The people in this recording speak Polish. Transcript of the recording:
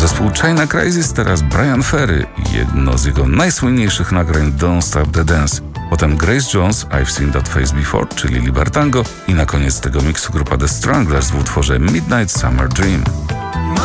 Zespół China Crisis, teraz Bryan Ferry i jedno z jego najsłynniejszych nagrań Don't Stop the Dance. Potem Grace Jones, I've Seen That Face Before, czyli Libertango i na koniec tego miksu grupa The Stranglers w utworze Midnight Summer Dream.